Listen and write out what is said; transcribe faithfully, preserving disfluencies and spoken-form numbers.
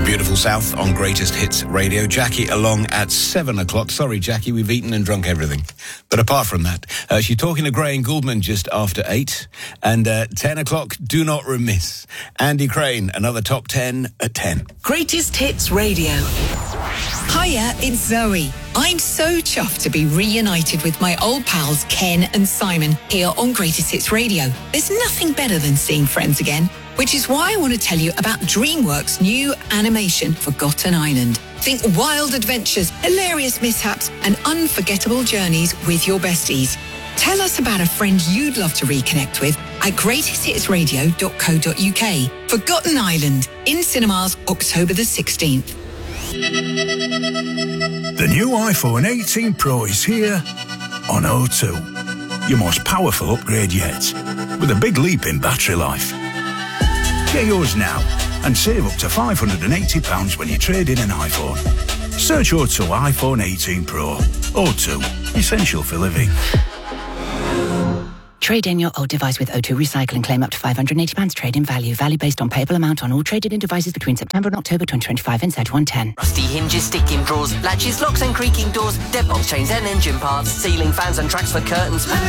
The beautiful South on Greatest Hits Radio. Jackie along at seven o'clock. Sorry, Jackie, we've eaten and drunk everything. But apart from that, uh, she's talking to Gray and Gouldman just after eight. And uh, ten o'clock, do not remiss. Andy Crane, another top ten at ten. Greatest Hits Radio. Hiya, it's Zoe. I'm so chuffed to be reunited with my old pals Ken and Simon here on Greatest Hits Radio. There's nothing better than seeing friends again, which is why I want to tell you about DreamWorks' new animation, Forgotten Island. Think wild adventures, hilarious mishaps, and unforgettable journeys with your besties. Tell us about a friend you'd love to reconnect with at greatest hits radio dot co dot uk. Forgotten Island, in cinemas October the sixteenth. The new iPhone eighteen Pro is here on O two. Your most powerful upgrade yet, with a big leap in battery life. Get yours now and save up to five hundred eighty pounds when you trade in an iPhone. Search O two iPhone eighteen Pro. O two, essential for living. Trade in your old device with O two Recycle and claim up to five hundred eighty pounds trade-in value. Value based on payable amount on all traded-in devices between September and October twenty twenty-five in Z one ten. Rusty hinges, sticking drawers, latches, locks and creaking doors, deadbolt chains and engine parts, ceiling fans and tracks for curtains.